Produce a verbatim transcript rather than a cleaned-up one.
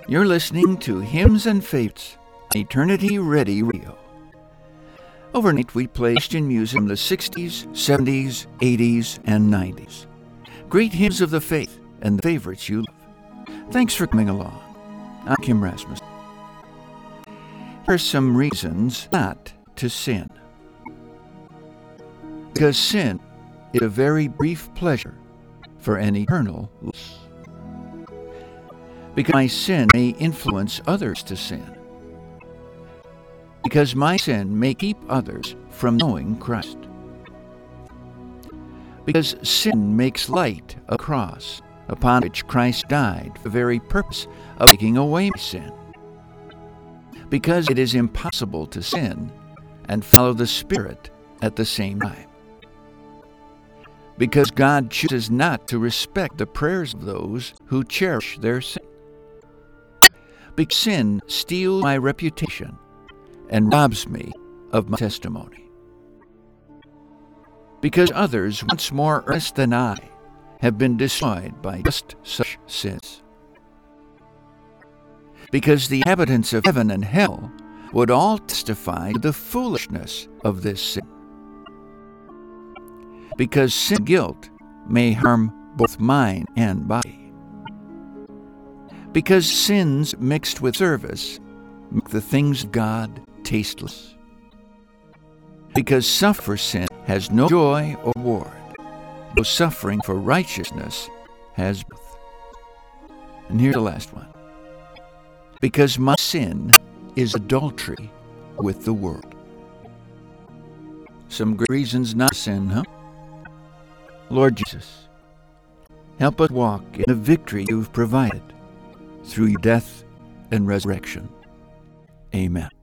You're listening to Hymns and Favorites, Eternity Ready Radio. Overnight, we play Christian music from the sixties, seventies, eighties, and nineties. Great hymns of the faith and the favorites you love. Thanks for coming along. I'm Kim Rasmus. Here are some reasons not to sin. Because sin is a very brief pleasure for an eternal loss. Because my sin may influence others to sin. Because my sin may keep others from knowing Christ. Because sin makes light a cross upon which Christ died for the very purpose of taking away my sin. Because it is impossible to sin and follow the Spirit at the same time. Because God chooses not to respect the prayers of those who cherish their sin. Because sin steals my reputation and robs me of my testimony. Because others once more earnest than I have been destroyed by just such sins. Because the inhabitants of heaven and hell would all testify to the foolishness of this sin. Because sin guilt may harm both mind and body. Because sins mixed with service make the things of God tasteless. Because suffering for sin has no joy or reward, though suffering for righteousness has both. And here's the last one. Because my sin is adultery with the world. Some great reasons not to sin, huh? Lord Jesus, help us walk in the victory you've provided through your death and resurrection. Amen.